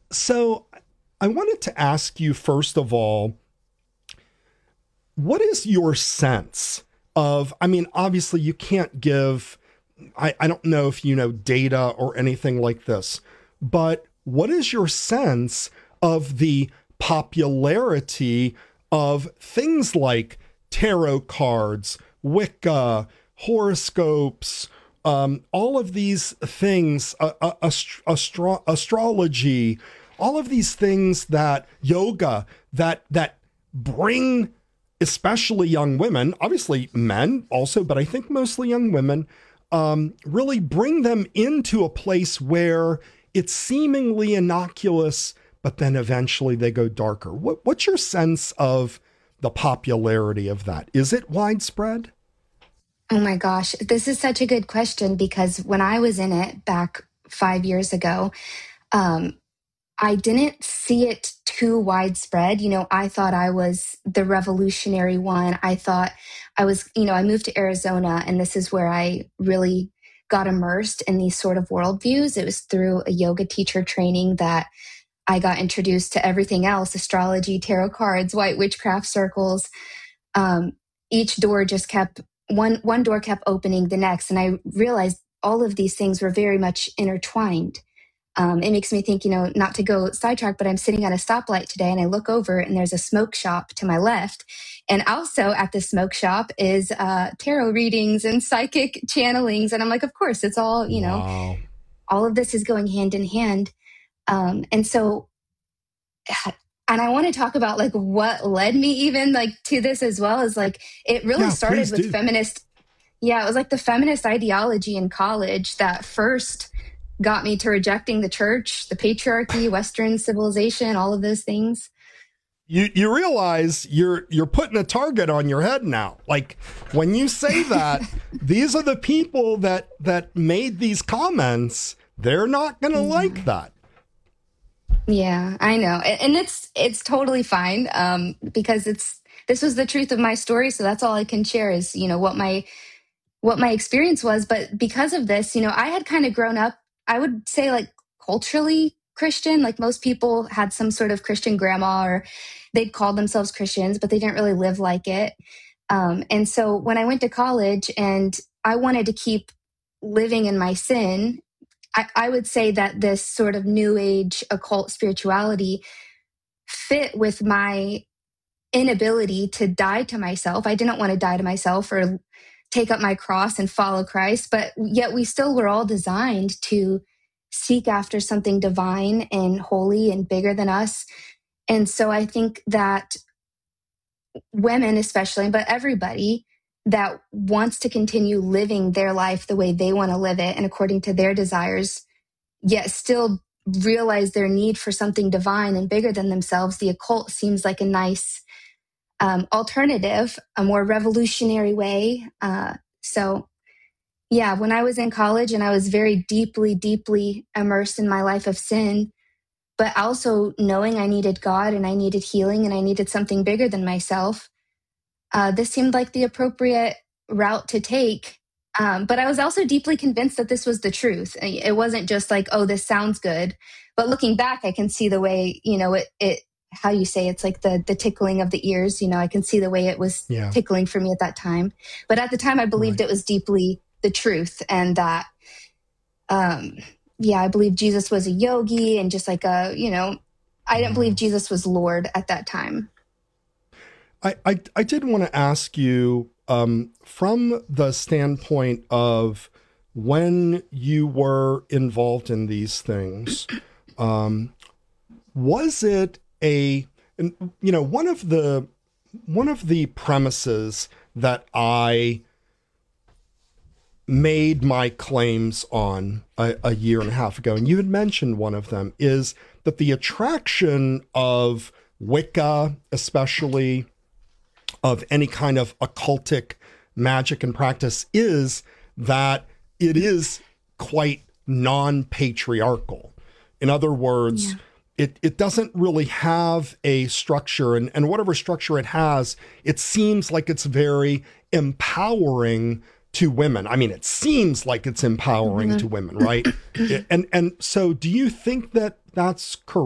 So I wanted to ask you, first of all, what is your sense of, I mean, obviously you can't give, I don't know if you know data or anything like this, but what is your sense of the popularity of things like tarot cards, Wicca, horoscopes, all of these things, astrology, all of these things that yoga that bring especially young women, obviously men also, but I think mostly young women, really bring them into a place where it's seemingly innocuous, but then eventually they go darker. What's your sense of the popularity of that? Is it widespread? Oh my gosh, this is such a good question because when I was in it back 5 years ago, um, I didn't see it too widespread. I thought I was the revolutionary one. I thought I was, I moved to Arizona, and this is where I really got immersed in these sort of worldviews. It was through a yoga teacher training that I got introduced to everything else: astrology, tarot cards, white witchcraft circles. um, each door just kept one door kept opening the next, and I realized all of these things were very much intertwined. It makes me think, not to go sidetrack, but I'm sitting at a stoplight today and I look over and there's a smoke shop to my left. And also at the smoke shop is tarot readings and psychic channelings. And I'm like, of course, it's all, Wow. all of this is going hand in hand. And so and I want to talk about like what led me even like to this as well, as like it really Yeah, started please with do. feminist. Yeah, it was like the feminist ideology in college that first got me to rejecting the church, the patriarchy, Western civilization, all of those things. You realize you're putting a target on your head now. Like when you say that, these are the people that made these comments. They're not going to like Yeah. that. Yeah, I know. And it's totally fine, because it's this was the truth of my story, so that's all I can share is, what my experience was. But because of this, I had kind of grown up, I would say, like, culturally Christian. Like most people had some sort of Christian grandma, or they'd call themselves Christians, but they didn't really live like it. And so when I went to college and I wanted to keep living in my sin, I would say that this sort of new age occult spirituality fit with my inability to die to myself. I didn't want to die to myself or take up my cross and follow Christ, but yet we still were all designed to seek after something divine and holy and bigger than us. And so I think that women, especially, but everybody that wants to continue living their life the way they want to live it and according to their desires, yet still realize their need for something divine and bigger than themselves, the occult seems like a nice alternative, a more revolutionary way. So, yeah, when I was in college and I was very deeply, deeply immersed in my life of sin, but also knowing I needed God and I needed healing and I needed something bigger than myself, this seemed like the appropriate route to take. But I was also deeply convinced that this was the truth. It wasn't just like, oh, this sounds good. But looking back, I can see the way, it how you say it's like the tickling of the ears. I can see the way it was Yeah, tickling for me at that time. But at the time, I believed right. it was deeply the truth, and that, um, yeah, I believe Jesus was a yogi and just like I didn't believe Wow. Jesus was Lord at that time. I did want to ask you, from the standpoint of when you were involved in these things, um, was it a, and, one of the premises that I made my claims on a year and a half ago, and you had mentioned one of them, is that the attraction of Wicca, especially of any kind of occultic magic and practice, is that it is quite non patriarchal. In other words, Yeah. it doesn't really have a structure, and whatever structure it has, it seems like it's very empowering to women. I mean, it seems like it's empowering to Mhm. women, right? And so do you think that that's correct?